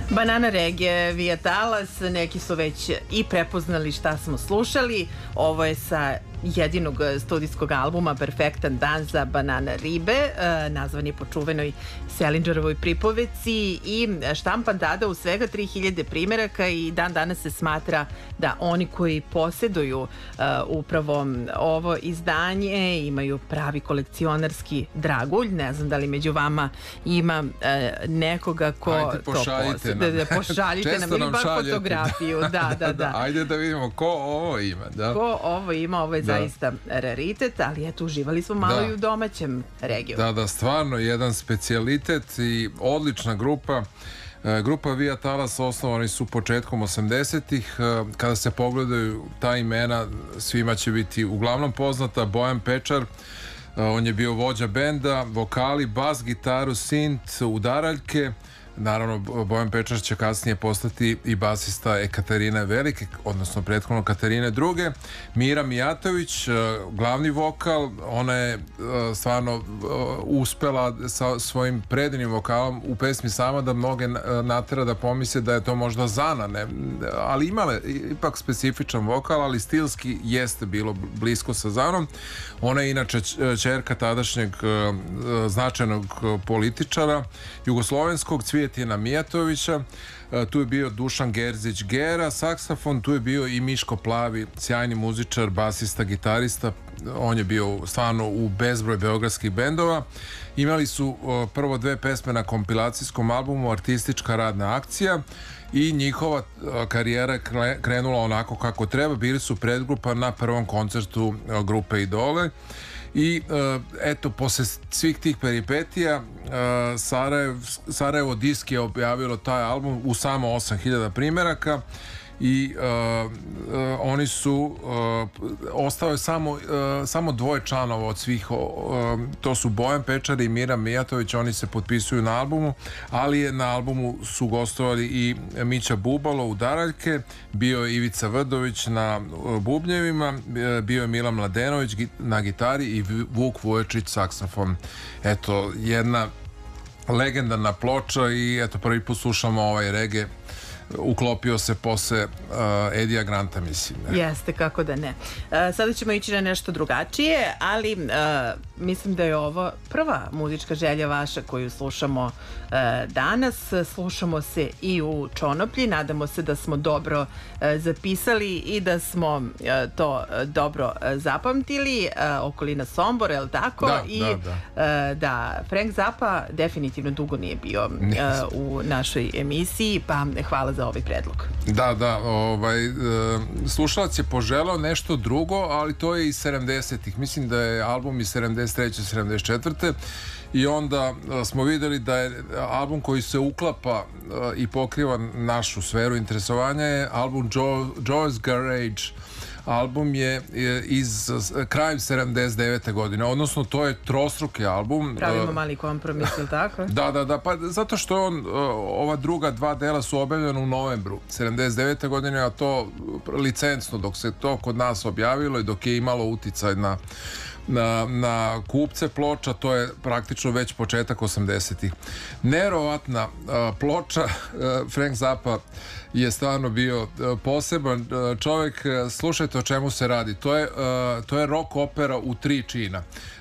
Banana Reggae, Via Talas, neki su već i prepoznali šta smo slušali. Ovo je sa jedinog studijskog albuma Perfektan dan za Banana Ribe, nazvan je po čuvenoj Selingerovoj pripovedci i štampan tada u svega 3000 primeraka i dan danas se smatra da oni koji posjeduju upravo ovo izdanje imaju pravi kolekcionarski dragulj. Ne znam da li među vama ima nekoga ko to posjeduje. Pošaljite nam ili bar fotografiju. Da. Ajde da vidimo ko ovo ima. Da. Ko ovo ima, ovo je zaista raritet, ali eto, uživali smo malo i u domaćem regiju. Da, stvarno jedan specijalitet i odlična grupa. Grupa Via Talas osnovani su početkom 80-ih. Kada se pogledaju ta imena, svima će biti uglavnom poznata. Bojan Pečar, on je bio vođa benda, vokali, bas, gitaru, sint, udaraljke. Naravno, Bojan Pečar će kasnije postati i basista Ekaterine Velike, odnosno prethodno Katarine II. Mira Mijatović, glavni vokal, ona je stvarno uspela sa svojim predivnim vokalom u pesmi sama da mnoge natera da pomisle da je to možda Zana, ne? Ali imala je ipak specifičan vokal, ali stilski jeste bilo blisko sa Zanom. Ona je inače ćerka tadašnjeg značajnog političara jugoslovenskog Cvijetina Mijatovića. Tu je bio Dušan Gerzić Gera, saksafon, tu je bio i Miško Plavi, sjajni muzičar, basista, gitarista. On je bio stvarno u bezbroj beogradskih bendova. Imali su prvo 2 pesme na kompilacijskom albumu Artistička radna akcija i njihova karijera je krenula onako kako treba. Bili su predgrupa na prvom koncertu grupe Idole. I eto, posle svih tih peripetija Sarajevo Disk je objavilo taj album u samo 8000 primeraka i oni su ostao je samo 2 članova od svih, to su Bojan Pečar i Mira Mijatović. Oni se potpisuju na albumu, ali je na albumu su gostovali i Mića Bubalo u udaraljke, bio je Ivica Vrdović na bubnjevima, bio je Milan Mladenović na gitari i Vuk Vuječić saksofon. Eto, jedna legendarna ploča i eto, prvi put slušamo ovaj reggae. Uklopio se posle Edija Granta, mislim. Jeste, kako da ne. Sada ćemo ići na nešto drugačije, ali mislim da je ovo prva muzička želja vaša koju slušamo danas. Slušamo se i u Čonoplji. Nadamo se da smo dobro zapisali i da smo to dobro zapamtili. Okolina Sombor, je li tako? Da, Frank Zappa definitivno dugo nije bio u našoj emisiji, pa hvala za ovaj predlog. Da, slušalac je poželao nešto drugo, ali to je iz 70-ih. Mislim da je album iz 73. 74. I onda smo videli da je album koji se uklapa i pokriva našu sferu interesovanja je album Joe's Garage. Album je iz krajem 79. godine, odnosno to je trostruki album. Pravimo mali kompromis, ili tako? Da, pa zato što ova druga 2 dela su objavljena u novembru 79. godine, a to licencno, dok se to kod nas objavilo i dok je imalo uticaj na kupce ploča, to je praktično već početak 80-ih. Neverovatna ploča. Frank Zappa je stvarno bio poseban čovjek. Slušajte o čemu se radi. To je rock opera u 3 čina.